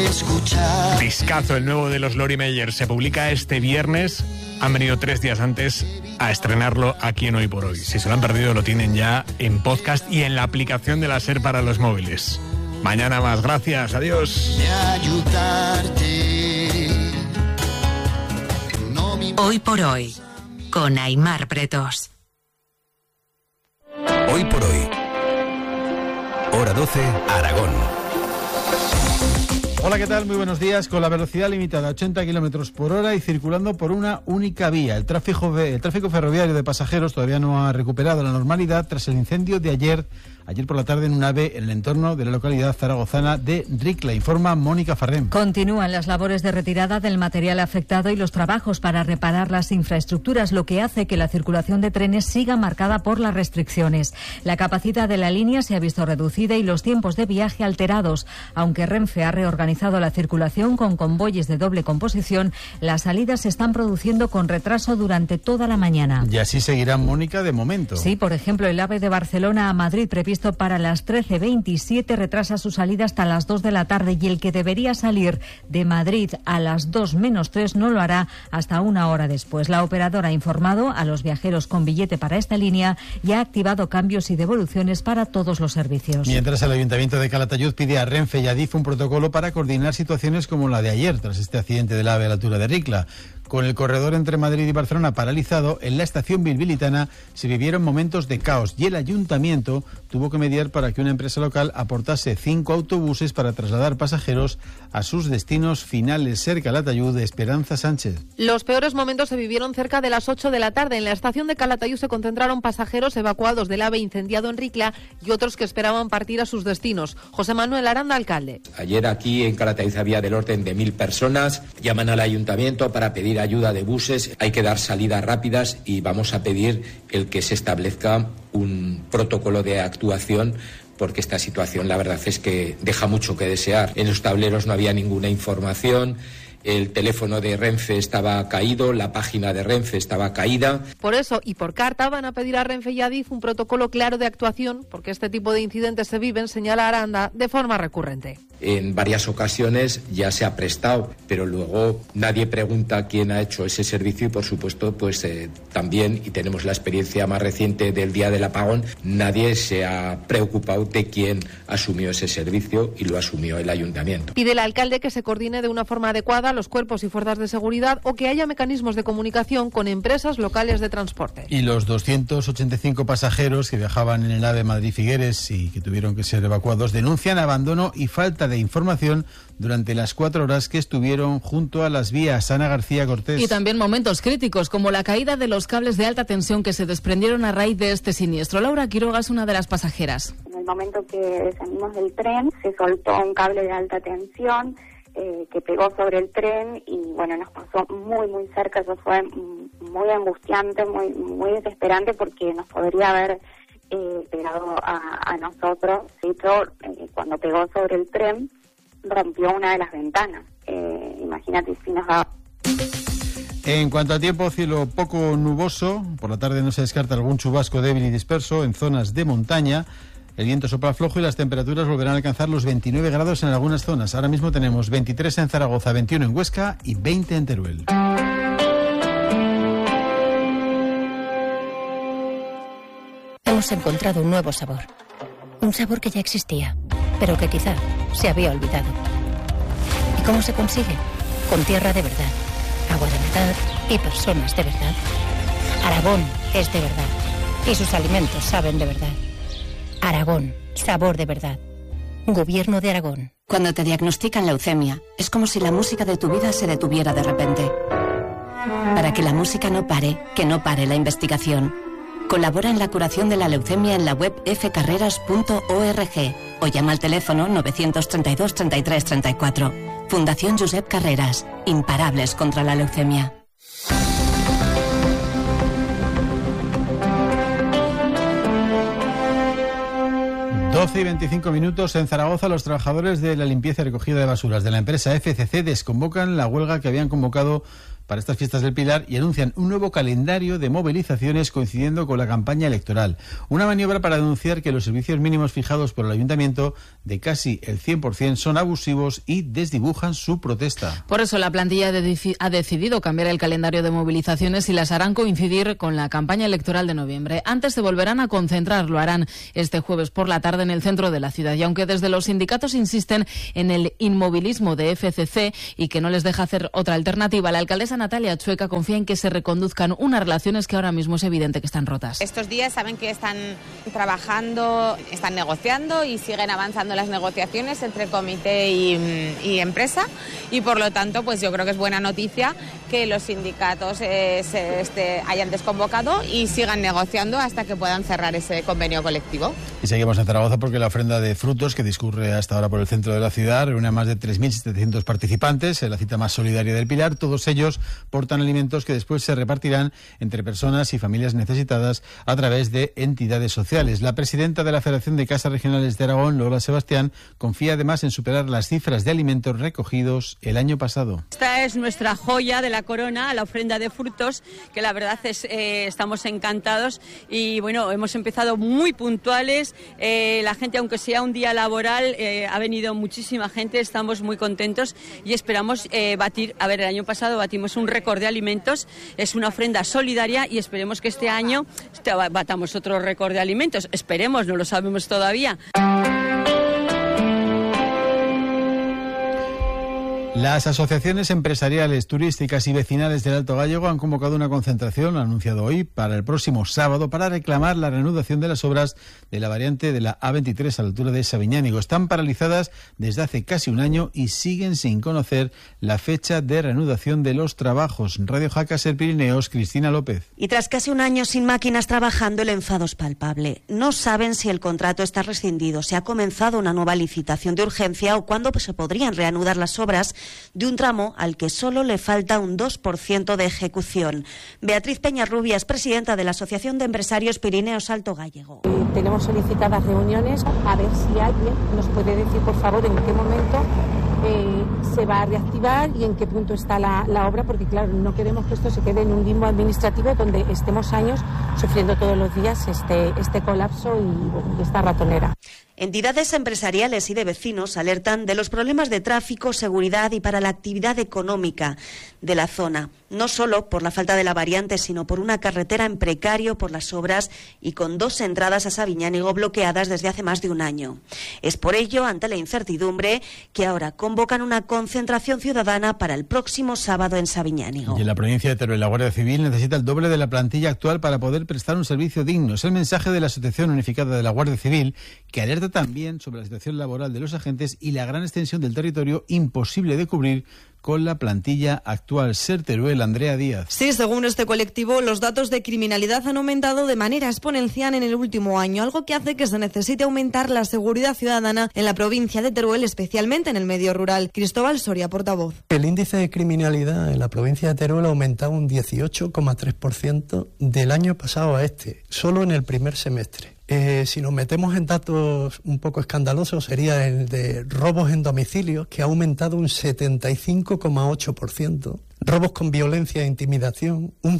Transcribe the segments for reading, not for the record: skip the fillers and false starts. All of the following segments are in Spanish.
Discazo, el nuevo de los Lori Meyer, se publica este viernes. Han venido 3 días antes a estrenarlo aquí en Hoy por Hoy. Si se lo han perdido, lo tienen ya en podcast y en la aplicación de la SER para los móviles. Mañana más, gracias, adiós. Hoy por Hoy, con Aimar Pretos. Hoy por Hoy, hora 12, Aragón. Hola, ¿qué tal? Muy buenos días. Con la velocidad limitada a 80 kilómetros por hora y circulando por una única vía. El tráfico ferroviario de pasajeros todavía no ha recuperado la normalidad tras el incendio de ayer por la tarde en un AVE en el entorno de la localidad zaragozana de Ricla, informa Mónica Farrén. Continúan las labores de retirada del material afectado y los trabajos para reparar las infraestructuras, lo que hace que la circulación de trenes siga marcada por las restricciones. La capacidad de la línea se ha visto reducida y los tiempos de viaje alterados. Aunque Renfe ha reorganizado la circulación con convoyes de doble composición, las salidas se están produciendo con retraso durante toda la mañana. Y así seguirán, Mónica, de momento. Sí, por ejemplo, el AVE de Barcelona a Madrid, previsto para las 13:27, retrasa su salida hasta las 2 de la tarde y el que debería salir de Madrid a las 2 menos 3 no lo hará hasta una hora después. La operadora ha informado a los viajeros con billete para esta línea y ha activado cambios y devoluciones para todos los servicios. Mientras el Ayuntamiento de Calatayud pide a Renfe y a Adif un protocolo para coordinar situaciones como la de ayer, tras este accidente del AVE a la altura de Ricla. Con el corredor entre Madrid y Barcelona paralizado, en la estación bilbilitana se vivieron momentos de caos y el Ayuntamiento tuvo que mediar para que una empresa local aportase 5 autobuses para trasladar pasajeros a sus destinos finales. SER Calatayud, Esperanza Sánchez. Los peores momentos se vivieron cerca de las 8 de la tarde. En la estación de Calatayud se concentraron pasajeros evacuados del AVE incendiado en Ricla y otros que esperaban partir a sus destinos. José Manuel Aranda, alcalde. Ayer aquí en Calatayud había del orden de 1.000 personas. Llaman al Ayuntamiento para pedir ayuda de buses, hay que dar salidas rápidas y vamos a pedir el que se establezca un protocolo de actuación, porque esta situación la verdad es que deja mucho que desear. En los tableros no había ninguna información. El teléfono de Renfe estaba caído, la página de Renfe estaba caída. Por eso y por carta van a pedir a Renfe y a Adif un protocolo claro de actuación, porque este tipo de incidentes se viven, señala Aranda, de forma recurrente. En varias ocasiones ya se ha prestado, pero luego nadie pregunta quién ha hecho ese servicio y por supuesto pues también, y tenemos la experiencia más reciente del día del apagón, nadie se ha preocupado de quién asumió ese servicio y lo asumió el Ayuntamiento. Pide el alcalde que se coordine de una forma adecuada los cuerpos y fuerzas de seguridad o que haya mecanismos de comunicación con empresas locales de transporte. Y los 285 pasajeros que viajaban en el AVE Madrid-Figueres y que tuvieron que ser evacuados denuncian abandono y falta de información durante las 4 horas que estuvieron junto a las vías. Ana García Cortés. Y también momentos críticos, como la caída de los cables de alta tensión que se desprendieron a raíz de este siniestro. Laura Quiroga es una de las pasajeras. En el momento que descendimos del tren, se soltó un cable de alta tensión que pegó sobre el tren y bueno, nos pasó muy cerca. Eso fue muy angustiante, muy desesperante, porque nos podría haber pegado a nosotros. De hecho, cuando pegó sobre el tren, rompió una de las ventanas. Imagínate si nos da. En cuanto a tiempo, cielo poco nuboso. Por la tarde no se descarta algún chubasco débil y disperso en zonas de montaña. El viento sopla flojo y las temperaturas volverán a alcanzar los 29 grados en algunas zonas. Ahora mismo tenemos 23 en Zaragoza, 21 en Huesca y 20 en Teruel. Hemos encontrado un nuevo sabor. Un sabor que ya existía, pero que quizá se había olvidado. ¿Y cómo se consigue? Con tierra de verdad, agua de verdad y personas de verdad. Aragón es de verdad y sus alimentos saben de verdad. Aragón, sabor de verdad. Gobierno de Aragón. Cuando te diagnostican leucemia, es como si la música de tu vida se detuviera de repente. Para que la música no pare, que no pare la investigación. Colabora en la curación de la leucemia en la web fcarreras.org o llama al teléfono 932 33 34. Fundación Josep Carreras. Imparables contra la leucemia. Y 25 minutos en Zaragoza. Los trabajadores de la limpieza y recogida de basuras de la empresa FCC desconvocan la huelga que habían convocado para estas fiestas del Pilar y anuncian un nuevo calendario de movilizaciones coincidiendo con la campaña electoral. Una maniobra para denunciar que los servicios mínimos fijados por el Ayuntamiento, de casi el 100%, son abusivos y desdibujan su protesta. Por eso la plantilla ha decidido cambiar el calendario de movilizaciones y las harán coincidir con la campaña electoral de noviembre. Antes se volverán a concentrar, lo harán este jueves por la tarde en el centro de la ciudad. Y aunque desde los sindicatos insisten en el inmovilismo de FCC y que no les deja hacer otra alternativa, la alcaldesa Natalia Chueca confía en que se reconduzcan unas relaciones que ahora mismo es evidente que están rotas. Estos días saben que están trabajando, están negociando y siguen avanzando las negociaciones entre comité y empresa, y por lo tanto pues yo creo que es buena noticia que los sindicatos hayan desconvocado y sigan negociando hasta que puedan cerrar ese convenio colectivo. Y seguimos en Zaragoza porque la ofrenda de frutos que discurre hasta ahora por el centro de la ciudad reúne a más de 3.700 participantes en la cita más solidaria del Pilar. Todos ellos portan alimentos que después se repartirán entre personas y familias necesitadas a través de entidades sociales. La presidenta de la Federación de Casas Regionales de Aragón, Lola Sebastián, confía además en superar las cifras de alimentos recogidos el año pasado. Esta es nuestra joya de la corona, la ofrenda de frutos, que la verdad es estamos encantados y bueno, hemos empezado muy puntuales. La gente, aunque sea un día laboral, ha venido muchísima gente, estamos muy contentos y esperamos batir. A ver, el año pasado batimos un récord de alimentos, es una ofrenda solidaria y esperemos que este año batamos otro récord de alimentos. Esperemos, no lo sabemos todavía. Las asociaciones empresariales, turísticas y vecinales del Alto Gállego han convocado una concentración, anunciado hoy, para el próximo sábado, para reclamar la reanudación de las obras de la variante de la A23 a la altura de Sabiñánigo. Están paralizadas desde hace casi un año y siguen sin conocer la fecha de reanudación de los trabajos. Radio Jaca Ser Pirineos, Cristina López. Y tras casi un año sin máquinas trabajando, el enfado es palpable. No saben si el contrato está rescindido, si ha comenzado una nueva licitación de urgencia o cuándo se podrían reanudar las obras de un tramo al que solo le falta un 2% de ejecución. Beatriz Peñarrubias, presidenta de la Asociación de Empresarios Pirineos Alto Gállego. Tenemos solicitadas reuniones, a ver si alguien nos puede decir, por favor, en qué momento se va a reactivar y en qué punto está la obra, porque claro, no queremos que esto se quede en un limbo administrativo donde estemos años sufriendo todos los días este colapso y esta ratonera. Entidades empresariales y de vecinos alertan de los problemas de tráfico, seguridad y para la actividad económica de la zona. No solo por la falta de la variante, sino por una carretera en precario por las obras y con 2 entradas a Sabiñánigo bloqueadas desde hace más de un año. Es por ello, ante la incertidumbre, que ahora convocan una concentración ciudadana para el próximo sábado en Sabiñánigo. Y en la provincia de Teruel, la Guardia Civil necesita el doble de la plantilla actual para poder prestar un servicio digno. Es el mensaje de la Asociación Unificada de la Guardia Civil, que alerta también sobre la situación laboral de los agentes y la gran extensión del territorio imposible de cubrir con la plantilla actual. Ser Teruel, Andrea Díaz. Sí, según este colectivo, los datos de criminalidad han aumentado de manera exponencial en el último año, algo que hace que se necesite aumentar la seguridad ciudadana en la provincia de Teruel, especialmente en el medio rural. Cristóbal Soria, portavoz. El índice de criminalidad en la provincia de Teruel ha aumentado un 18,3% del año pasado a este, solo en el primer semestre. Si nos metemos en datos un poco escandalosos, sería el de robos en domicilio, que ha aumentado un 75,8%. Robos con violencia e intimidación, un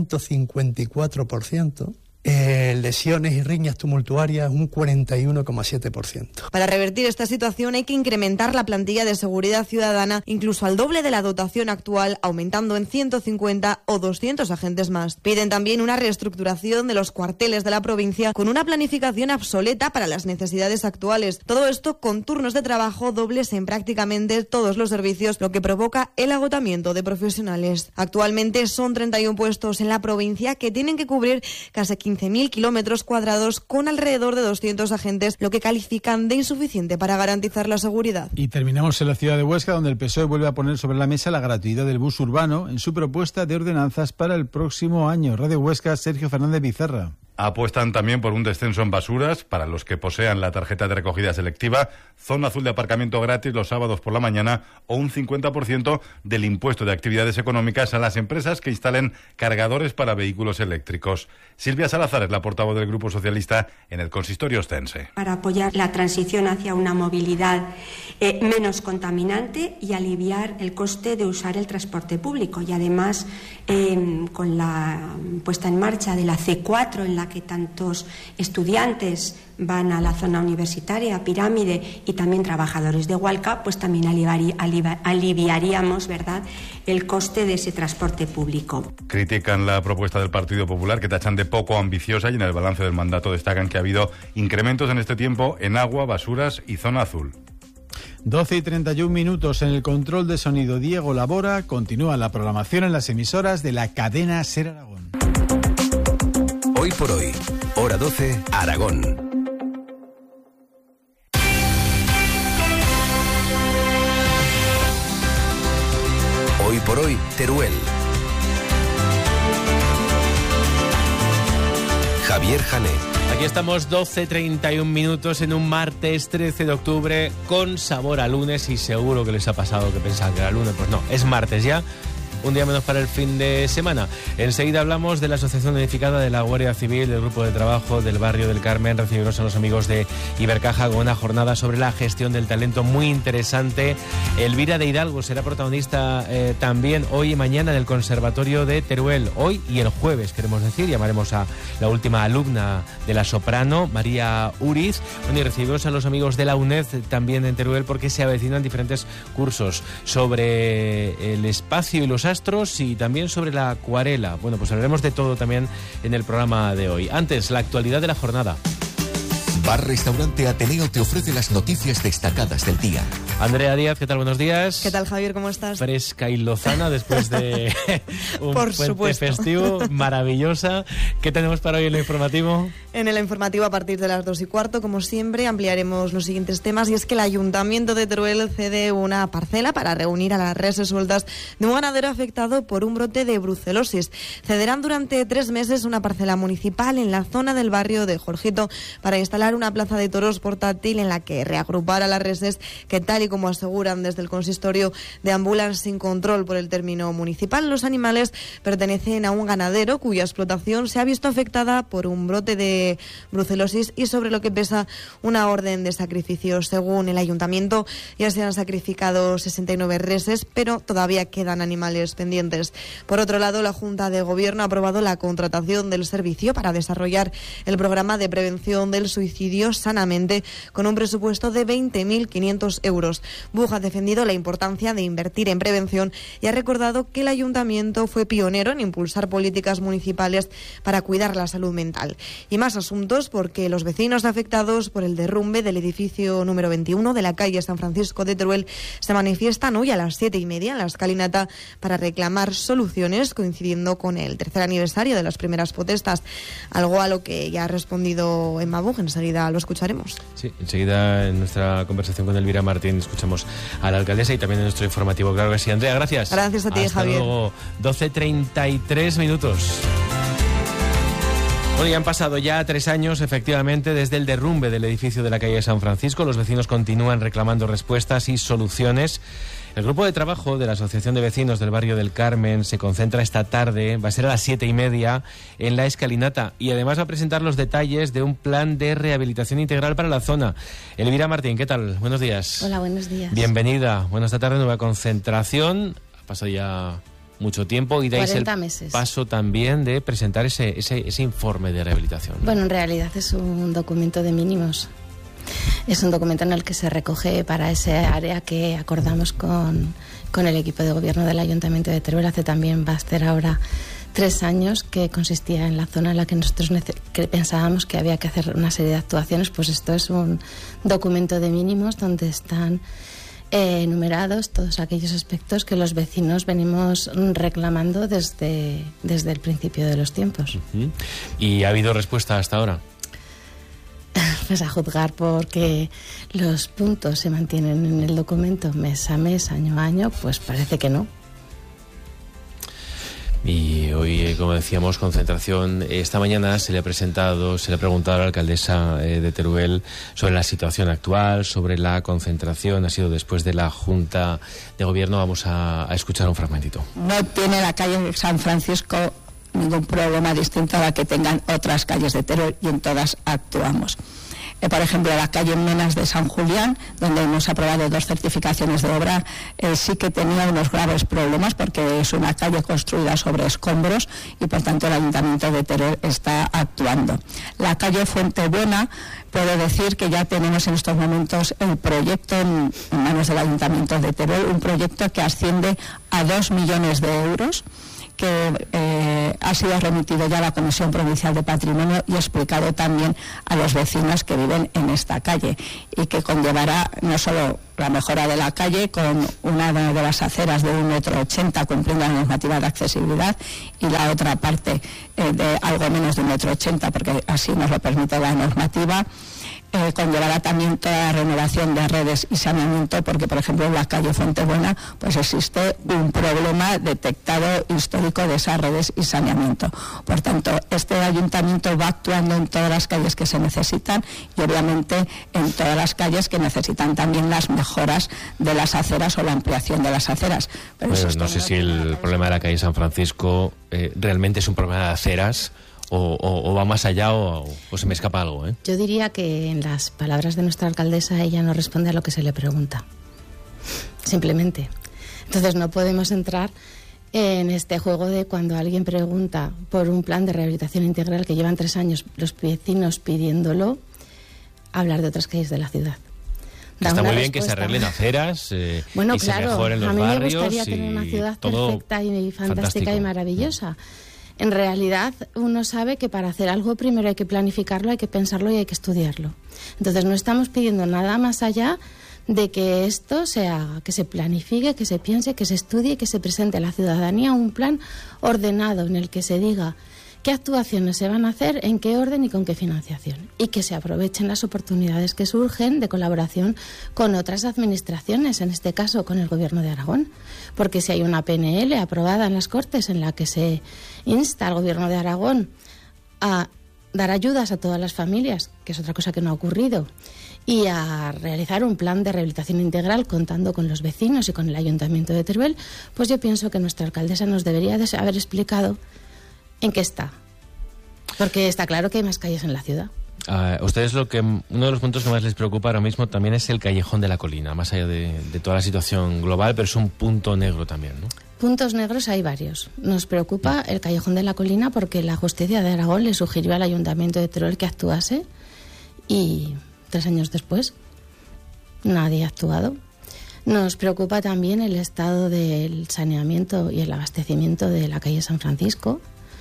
154%. Lesiones y riñas tumultuarias, un 41,7%. Para revertir esta situación hay que incrementar la plantilla de seguridad ciudadana incluso al doble de la dotación actual, aumentando en 150 o 200 agentes más. Piden también una reestructuración de los cuarteles de la provincia con una planificación obsoleta para las necesidades actuales. Todo esto con turnos de trabajo dobles en prácticamente todos los servicios, lo que provoca el agotamiento de profesionales. Actualmente son 31 puestos en la provincia que tienen que cubrir casi 15.000 kilómetros cuadrados con alrededor de 200 agentes, lo que califican de insuficiente para garantizar la seguridad. Y terminamos en la ciudad de Huesca, donde el PSOE vuelve a poner sobre la mesa la gratuidad del bus urbano en su propuesta de ordenanzas para el próximo año. Radio Huesca, Sergio Fernández Bizarra. Apuestan también por un descenso en basuras para los que posean la tarjeta de recogida selectiva, zona azul de aparcamiento gratis los sábados por la mañana o un 50% del impuesto de actividades económicas a las empresas que instalen cargadores para vehículos eléctricos. Silvia Salazar es la portavoz del Grupo Socialista en el consistorio ostense. Para apoyar la transición hacia una movilidad menos contaminante y aliviar el coste de usar el transporte público. Y además, con la puesta en marcha de la C4, en la que tantos estudiantes van a la zona universitaria, Pirámide, y también trabajadores de Hualca, pues también aliviaríamos, ¿verdad?, el coste de ese transporte público. Critican la propuesta del Partido Popular, que tachan de poco ambiciosa, y en el balance del mandato destacan que ha habido incrementos en este tiempo en agua, basuras y zona azul. 12:31 en el control de sonido Diego Labora. Continúa la programación en las emisoras de la cadena SER Aragón. Hoy por hoy, hora 12, Aragón. Hoy por hoy, Teruel. Javier Jané. Aquí estamos 12:31 en un martes 13 de octubre con sabor a lunes, y seguro que les ha pasado que pensaban que era lunes. Pues no, es martes ya. Un día menos para el fin de semana. Enseguida hablamos de la Asociación Unificada de la Guardia Civil, del Grupo de Trabajo del Barrio del Carmen. Recibimos a los amigos de Ibercaja con una jornada sobre la gestión del talento muy interesante. Elvira de Hidalgo será protagonista también hoy y mañana del Conservatorio de Teruel. Hoy y el jueves, queremos decir. Llamaremos a la última alumna de la soprano, María Uriz. Bueno, y recibimos a los amigos de la UNED también en Teruel, porque se avecinan diferentes cursos sobre el espacio y los astros, y también sobre la acuarela. Bueno, pues hablaremos de todo también en el programa de hoy. Antes, la actualidad de la jornada. Bar Restaurante Ateneo te ofrece las noticias destacadas del día. Andrea Díaz, ¿qué tal? Buenos días. ¿Qué tal, Javier? ¿Cómo estás? Fresca y lozana después de un Por puente supuesto. festivo, maravillosa. ¿Qué tenemos para hoy en lo informativo? En el informativo, a partir de las 2:15, como siempre, ampliaremos los siguientes temas, y es que el Ayuntamiento de Teruel cede una parcela para reunir a las reses sueltas de un ganadero afectado por un brote de brucelosis. Cederán durante 3 meses una parcela municipal en la zona del barrio de Jorgito para instalar una plaza de toros portátil en la que reagrupar a las reses que, tal y como aseguran desde el consistorio, deambulan sin control por el término municipal. Los animales pertenecen a un ganadero cuya explotación se ha visto afectada por un brote de brucelosis y sobre lo que pesa una orden de sacrificio. Según el ayuntamiento, ya se han sacrificado 69 reses, pero todavía quedan animales pendientes. Por otro lado, la Junta de Gobierno ha aprobado la contratación del servicio para desarrollar el programa de prevención del suicidio Sanamente, con un presupuesto de 20.500 euros. Buj ha defendido la importancia de invertir en prevención y ha recordado que el ayuntamiento fue pionero en impulsar políticas municipales para cuidar la salud mental. Y más asuntos, porque los vecinos afectados por el derrumbe del edificio número 21 de la calle San Francisco de Teruel se manifiestan hoy a las 7:30 en la escalinata para reclamar soluciones, coincidiendo con el 3er aniversario de las primeras protestas, algo a lo que ya ha respondido Emma Buj. Enseguida lo escucharemos. Sí, enseguida en nuestra conversación con Elvira Martín escuchamos a la alcaldesa, y también en nuestro informativo. Claro que sí. Andrea, gracias. Gracias a ti, Hasta Javier. Luego. 12:33. Bueno, ya han pasado ya 3 años, efectivamente, desde el derrumbe del edificio de la calle San Francisco. Los vecinos continúan reclamando respuestas y soluciones. El grupo de trabajo de la Asociación de Vecinos del Barrio del Carmen se concentra esta tarde, va a ser a las 7:30, en la escalinata, y además va a presentar los detalles de un plan de rehabilitación integral para la zona. Elvira Martín, ¿qué tal? Buenos días. Hola, buenos días. Bienvenida. Bueno, esta tarde nueva concentración. Ha pasado ya mucho tiempo y dais 40 el meses. paso también de presentar ese informe de rehabilitación. Bueno, en realidad es un documento de mínimos. Es un documento en el que se recoge para ese área que acordamos con el equipo de gobierno del Ayuntamiento de Teruel. Va a hacer ahora 3 años, que consistía en la zona en la que nosotros pensábamos que había que hacer una serie de actuaciones. Pues esto es un documento de mínimos donde están enumerados todos aquellos aspectos que los vecinos venimos reclamando desde el principio de los tiempos. ¿Y ha habido respuesta hasta ahora? Pues a juzgar porque los puntos se mantienen en el documento mes a mes, año a año, pues parece que no. Y hoy, como decíamos, concentración. Esta mañana se le ha preguntado a la alcaldesa de Teruel sobre la situación actual, sobre la concentración. Ha sido después de la Junta de Gobierno. Vamos a escuchar un fragmentito. No tiene la calle San Francisco ningún problema distinto a la que tengan otras calles de Teruel, y en todas actuamos. Por ejemplo, la calle Menas de San Julián, donde hemos aprobado 2 certificaciones de obra, sí que tenía unos graves problemas porque es una calle construida sobre escombros y, por tanto, el Ayuntamiento de Teruel está actuando. La calle Fuentebuena, puedo decir que ya tenemos en estos momentos el proyecto en manos del Ayuntamiento de Teruel, un proyecto que asciende a 2 millones de euros, que ha sido remitido ya a la Comisión Provincial de Patrimonio y explicado también a los vecinos que viven en esta calle, y que conllevará no solo la mejora de la calle con una de las aceras de 1,80 m cumpliendo la normativa de accesibilidad, y la otra parte de algo menos de 1,80 m, porque así nos lo permite la normativa. Conllevará también toda la renovación de redes y saneamiento, porque, por ejemplo, en la calle Fuentebuena pues existe un problema detectado histórico de esas redes y saneamiento. Por tanto, este ayuntamiento va actuando en todas las calles que se necesitan, y obviamente en todas las calles que necesitan también las mejoras de las aceras o la ampliación de las aceras. Pero no sé si el problema de la calle San Francisco realmente es un problema de aceras, o va más allá, o se me escapa algo, ¿eh? Yo diría que, en las palabras de nuestra alcaldesa, ella no responde a lo que se le pregunta. Simplemente. Entonces no podemos entrar en este juego de cuando alguien pregunta por un plan de rehabilitación integral que llevan 3 años los vecinos pidiéndolo, hablar de otras calles de la ciudad. Está muy bien que se arreglen aceras bueno, y claro, se mejoren los barrios. A mí me gustaría tener una ciudad perfecta y fantástica fantástico. Y maravillosa. En realidad, uno sabe que para hacer algo primero hay que planificarlo, hay que pensarlo y hay que estudiarlo. Entonces, no estamos pidiendo nada más allá de que esto se haga, que se planifique, que se piense, que se estudie y que se presente a la ciudadanía un plan ordenado en el que se diga qué actuaciones se van a hacer, en qué orden y con qué financiación. Y que se aprovechen las oportunidades que surgen de colaboración con otras administraciones, en este caso con el Gobierno de Aragón. Porque si hay una PNL aprobada en las Cortes en la que se insta al Gobierno de Aragón a dar ayudas a todas las familias, que es otra cosa que no ha ocurrido, y a realizar un plan de rehabilitación integral contando con los vecinos y con el Ayuntamiento de Teruel, pues yo pienso que nuestra alcaldesa nos debería de haber explicado en qué está. Porque está claro que hay más calles en la ciudad. A ustedes uno de los puntos que más les preocupa ahora mismo también es el Callejón de la Colina, más allá de toda la situación global, pero es un punto negro también, ¿no? Puntos negros hay varios. Nos preocupa el Callejón de la Colina porque la Justicia de Aragón le sugirió al Ayuntamiento de Teruel que actuase, y 3 años después nadie ha actuado. Nos preocupa también el estado del saneamiento y el abastecimiento de la calle San Francisco,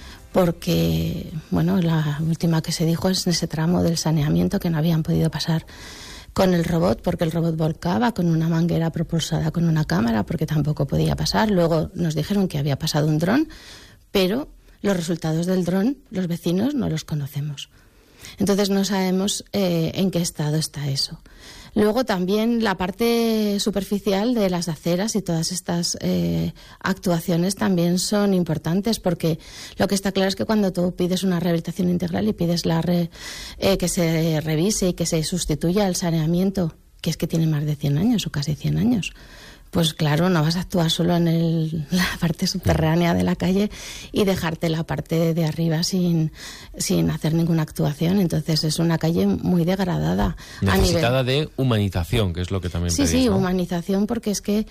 porque, bueno, la última que se dijo es ese tramo del saneamiento que no habían podido pasar con el robot, porque el robot volcaba, con una manguera propulsada con una cámara, porque tampoco podía pasar. Luego nos dijeron que había pasado un dron, pero los resultados del dron los vecinos no los conocemos. Entonces no sabemos en qué estado está eso. Luego también la parte superficial de las aceras y todas estas actuaciones también son importantes, porque lo que está claro es que cuando tú pides una rehabilitación integral y pides que se revise y que se sustituya el saneamiento, que es que tiene más de 100 años o casi 100 años, pues claro, no vas a actuar solo en la parte subterránea de la calle y dejarte la parte de arriba sin hacer ninguna actuación. Entonces es una calle muy degradada. Necesitada de humanización, que es lo que también pedís, Sí, ¿no? humanización, porque es que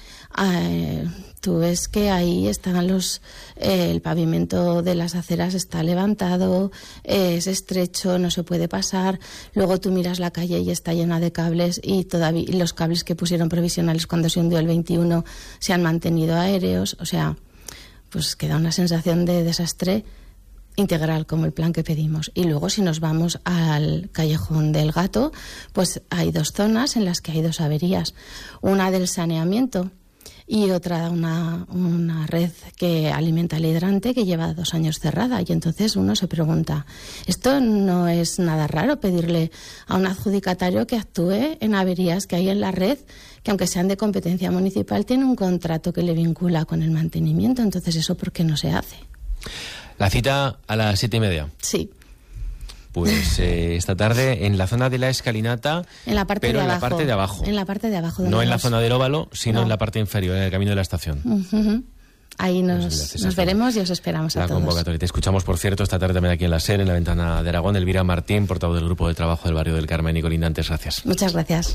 tú ves que ahí están el pavimento de las aceras está levantado, es estrecho, no se puede pasar. Luego tú miras la calle y está llena de cables, y todavía los cables que pusieron provisionales cuando se hundió el 21 se han mantenido aéreos. O sea, pues queda una sensación de desastre integral, como el plan que pedimos. Y luego, si nos vamos al Callejón del Gato, pues hay 2 zonas en las que hay 2 averías. Una del saneamiento y otra una red que alimenta el hidrante, que lleva 2 años cerrada. Y entonces uno se pregunta, ¿esto no es nada raro pedirle a un adjudicatario que actúe en averías que hay en la red, que aunque sean de competencia municipal, tiene un contrato que le vincula con el mantenimiento? Entonces, ¿eso por qué no se hace? La cita a las 7:30. Sí. Pues esta tarde en la zona de la escalinata, en la parte pero de en abajo. la parte de abajo. En la parte de abajo. No en la zona del óvalo, sino en la parte inferior, en el camino de la estación. Ahí nos veremos y os esperamos a todos. La convocatoria. Te escuchamos, por cierto, esta tarde también aquí en la SER, en la Ventana de Aragón, Elvira Martín, portavoz del Grupo de Trabajo del Barrio del Carmen y colindantes. Gracias. Muchas gracias.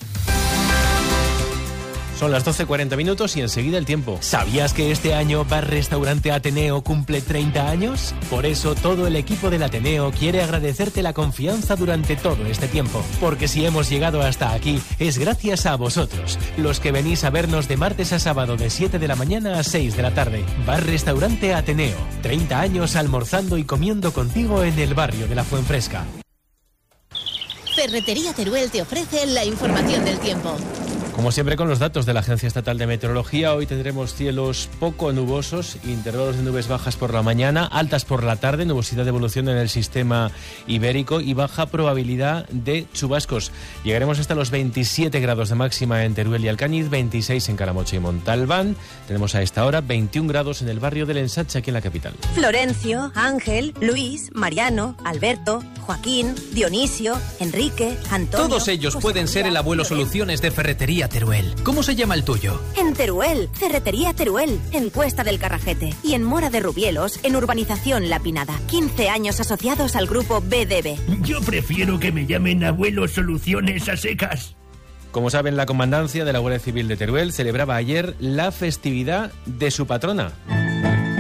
Son las 12:40 y enseguida el tiempo. ¿Sabías que este año Bar Restaurante Ateneo cumple 30 años? Por eso todo el equipo del Ateneo quiere agradecerte la confianza durante todo este tiempo. Porque si hemos llegado hasta aquí es gracias a vosotros, los que venís a vernos de martes a sábado de 7 de la mañana a 6 de la tarde. Bar Restaurante Ateneo. 30 años almorzando y comiendo contigo en el barrio de la Fuenfresca. Ferretería Teruel te ofrece la información del tiempo. Como siempre, con los datos de la Agencia Estatal de Meteorología, hoy tendremos cielos poco nubosos, intervalos de nubes bajas por la mañana, altas por la tarde, nubosidad de evolución en el sistema ibérico y baja probabilidad de chubascos. Llegaremos hasta los 27 grados de máxima en Teruel y Alcañiz, 26 en Caramoche y Montalbán. Tenemos a esta hora 21 grados en el barrio del Ensanche, aquí en la capital. Florencio, Ángel, Luis, Mariano, Alberto, Joaquín, Dionisio, Enrique, Antonio... Todos ellos pueden ser el abuelo Soluciones de Ferretería Teruel. ¿Cómo se llama el tuyo? En Teruel, Ferretería Teruel, en Cuesta del Carrajete. Y en Mora de Rubielos, en Urbanización La Pinada. 15 años asociados al grupo BDB. Yo prefiero que me llamen abuelo Soluciones a secas. Como saben, la Comandancia de la Guardia Civil de Teruel celebraba ayer la festividad de su patrona.